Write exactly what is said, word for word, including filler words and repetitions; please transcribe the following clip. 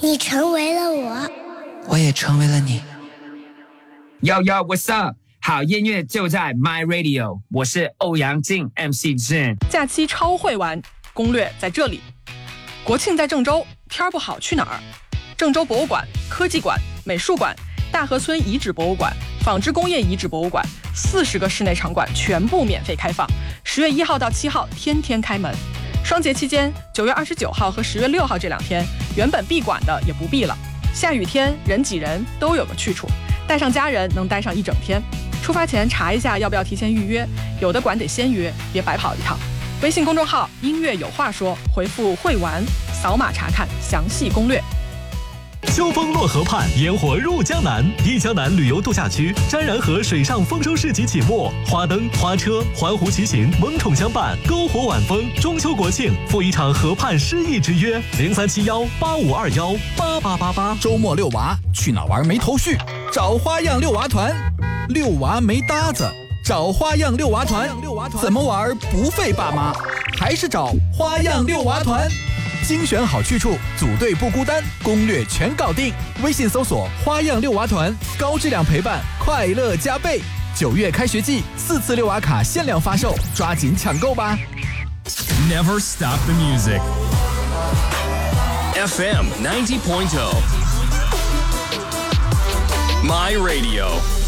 你成为了我， 我也成为了你。 Yo yo, what's up？ 好音乐就在 My Radio， 我是欧阳靖 M C Jin。 假期超会玩，攻略在这里。国庆在郑州，天儿不好去哪儿？郑州博物馆、科技馆、美术馆、大河村遗址博物馆、纺织工业遗址博物馆，四十个室内场馆全部免费开放。十月一号到七号天天开门。双节期间，九月二十九号和十月六号这两天，原本闭馆的也不闭了。下雨天人挤人都有个去处，带上家人能待上一整天。出发前查一下要不要提前预约，有的馆得先约，别白跑一趟。微信公众号音乐有话说，回复会玩，扫码查看详细攻略。 秋风落河畔，烟火入江南。一江南旅游度假区沾然河水上丰收市集启幕，花灯、花车、环湖骑行萌宠相伴，篝火晚风。中秋国庆赴一场河畔诗意之约，零三七幺八五二幺八八八八。 周末遛娃，去哪玩没头绪？找花样遛娃团。遛娃没搭子，找花样遛娃团。怎么玩不费爸妈？还是找花样遛娃团。精选好去处，组队不孤单，攻略全搞定。微信搜索花样遛娃团，高质量陪伴，快乐加倍。九月开学季，四次遛娃卡限量发售，抓紧抢购吧。 Never stop the music. F M ninety point oh My Radio